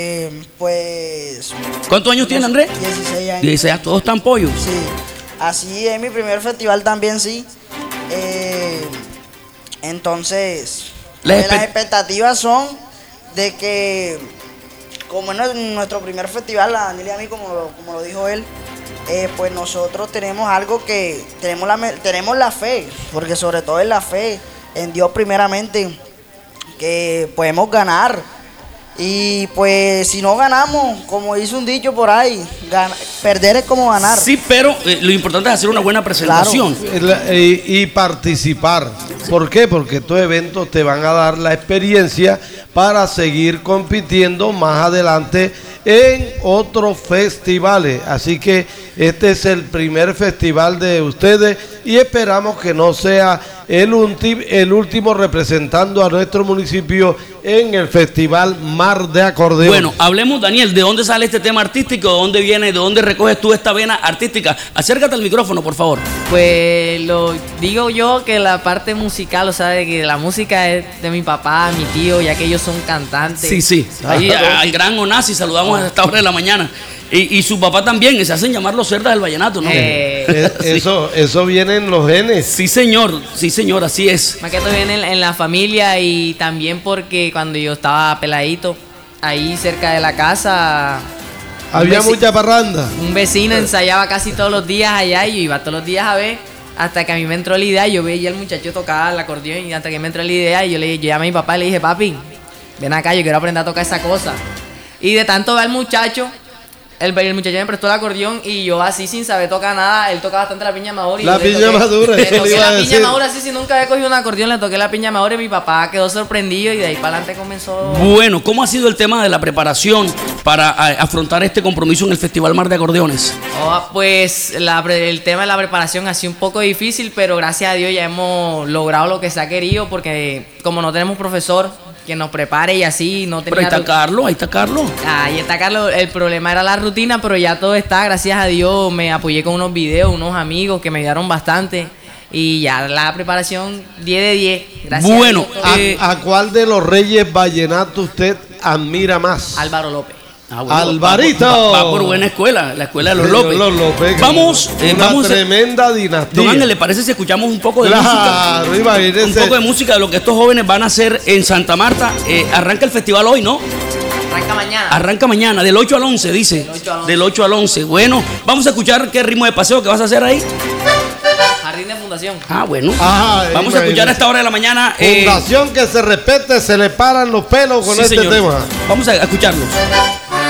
Pues... ¿Cuántos años tiene Andrés? 16 años. 16, todos están pollos. Sí, así es mi primer festival también, sí. Entonces, las expectativas son de que, como es nuestro primer festival, a Daniel y a mí, como lo dijo él, pues nosotros tenemos algo que, tenemos la fe, porque sobre todo es la fe en Dios primeramente, que podemos ganar. Y pues si no ganamos, como dice un dicho por ahí, perder es como ganar. Sí, pero lo importante es hacer una buena presentación. Claro. Y participar. ¿Por qué? Porque estos eventos te van a dar la experiencia para seguir compitiendo más adelante en otros festivales. Así que este es el primer festival de ustedes y esperamos que no sea el último representando a nuestro municipio en el Festival Mar de Acordeón. Bueno, hablemos, Daniel, ¿de dónde sale este tema artístico? ¿De dónde viene? ¿De dónde recoges tú esta vena artística? Acércate al micrófono, por favor. Pues lo digo yo que la parte musical, o sea, de que la música es de mi papá, mi tío, ya que ellos son cantantes. Sí, sí. Ahí al gran Onasi saludamos a esta hora de la mañana. Y su papá también, y se hacen llamar los cerdas del vallenato, ¿no? Eso viene en los genes. Sí, señor, así es. Más que todo viene en la familia y también porque cuando yo estaba peladito, ahí cerca de la casa... Había mucha parranda. Un vecino ensayaba casi todos los días allá y yo iba todos los días a ver, hasta que a mí me entró la idea, yo veía al muchacho tocar el acordeón y hasta que me entró la idea y yo llamé a mi papá y le dije, papi, ven acá, yo quiero aprender a tocar esa cosa. Y de tanto ver al muchacho... El muchacho me prestó el acordeón y yo así sin saber tocar nada, él tocaba bastante la piña madura. La piña madura, le toqué la piña madura, así si nunca había cogido un acordeón, le toqué la piña madura y mi papá quedó sorprendido y de ahí para adelante comenzó. Bueno, ¿cómo ha sido el tema de la preparación para afrontar este compromiso en el Festival Mar de Acordeones? Pues el tema de la preparación ha sido un poco difícil, pero gracias a Dios ya hemos logrado lo que se ha querido porque como no tenemos profesor que nos prepare y así no tenía. Pero ahí está Carlos. Ahí está Carlos. El problema era la rutina, pero ya todo está. Gracias a Dios me apoyé con unos videos, unos amigos que me ayudaron bastante. Y ya la preparación 10 de 10. Gracias. Bueno, ¿A cuál de los reyes vallenatos usted admira más? Álvaro López. Bueno, Alvarito. Va por buena escuela, la escuela de los López. Vamos, una tremenda dinastía. Don Ángel, ¿le parece si escuchamos un poco de música? Imagínense. Un poco de música de lo que estos jóvenes van a hacer en Santa Marta. Arranca el festival hoy, ¿no? Arranca mañana, del 8 al 11, dice. Del 8 al 11. Bueno, vamos a escuchar qué ritmo de paseo que vas a hacer ahí. Jardín de Fundación. Bueno. Vamos a escuchar a esta hora de la mañana. Fundación que se respete, se le paran los pelos con este tema. Vamos a escucharlo.